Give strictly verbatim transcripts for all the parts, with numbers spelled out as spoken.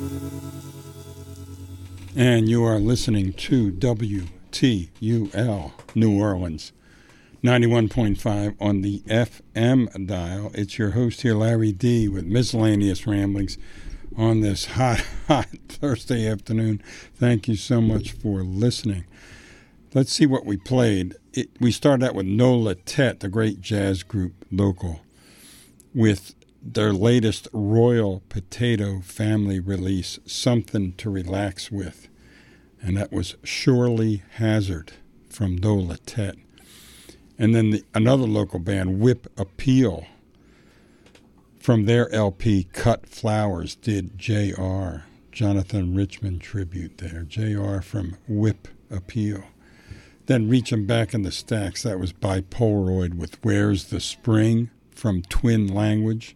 And you are listening to W T U L New Orleans, ninety-one point five on the F M dial. It's your host here, Larry D., with miscellaneous ramblings on this hot, hot Thursday afternoon. Thank you so much for listening. Let's see what we played. It, we started out with Nola Tet, the great jazz group local, with their latest Royal Potato Family release, Something to Relax With. And that was Shirley Hazard from Nola Tet. And then the, another local band, Whip Appeal, from their L P Cut Flowers, did J R, Jonathan Richman tribute there. J R from Whip Appeal. Then reaching back in the stacks, that was Bipolaroid with Where's the Spring from Twin Language.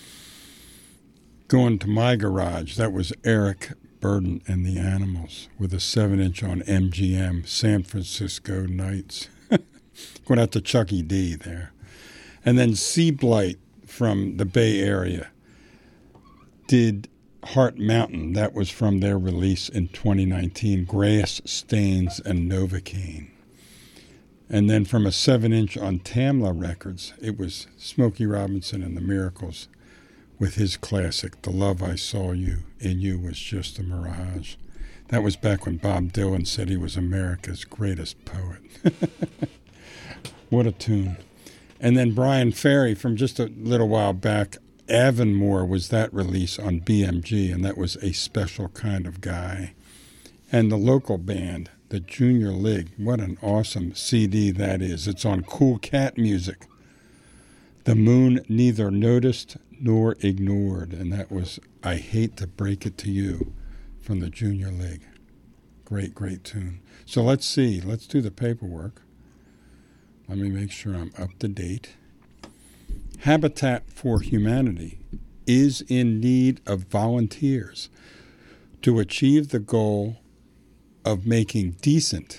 Going to my garage, that was Eric Burden and the Animals with a seven inch on M G M, San Francisco Nights. Going out to Chucky D there. And then Sea Blight from the Bay Area did Heart Mountain. That was from their release in twenty nineteen, Grass Stains and Novocaine. And then from a seven inch on Tamla Records, it was Smokey Robinson and the Miracles with his classic, The Love I Saw You in You Was Just a Mirage. That was back when Bob Dylan said he was America's greatest poet. What a tune. And then Brian Ferry from just a little while back, Avonmore was that release on B M G, and that was A Special Kind of Guy. And the local band, the Junior League, what an awesome C D that is. It's on Cool Cat Music. The Moon Neither Noticed Nor Ignored, and that was I Hate to Break It to You from the Junior League. Great, great tune. So let's see. Let's do the paperwork. Let me make sure I'm up to date. Habitat for Humanity is in need of volunteers to achieve the goal of making decent.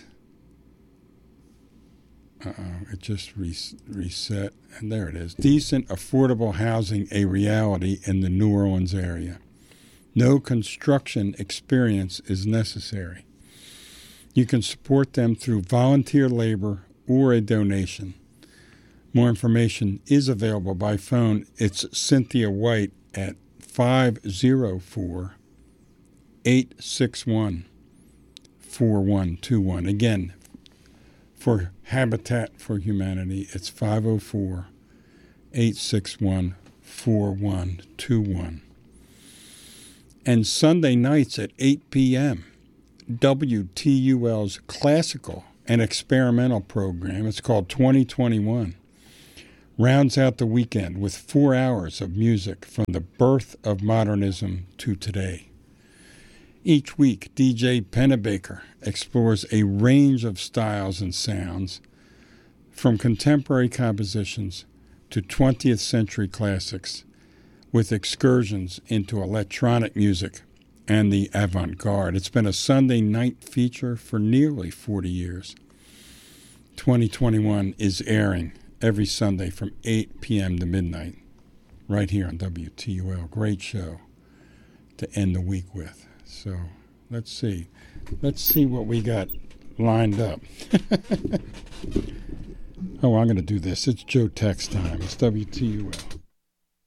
Uh-oh, it just res- reset, and there it is. Decent, affordable housing a reality in the New Orleans area. No construction experience is necessary. You can support them through volunteer labor or a donation. More information is available by phone. It's Cynthia White at five oh four, eight six one, four one two one. Again, for Habitat for Humanity, it's five oh four, eight six one, four one two one. And Sunday nights at eight p.m., W T U L's classical and experimental program, it's called twenty twenty-one, rounds out the weekend with four hours of music from the birth of modernism to today. Each week, D J Pennebaker explores a range of styles and sounds, from contemporary compositions to twentieth century classics, with excursions into electronic music and the avant-garde. It's been a Sunday night feature for nearly forty years. twenty twenty-one is airing every Sunday from eight p.m. to midnight, right here on W T U L. Great show to end the week with. So let's see. Let's see what we got lined up. Oh, I'm going to do this. It's Joe Tex time. It's W T U L.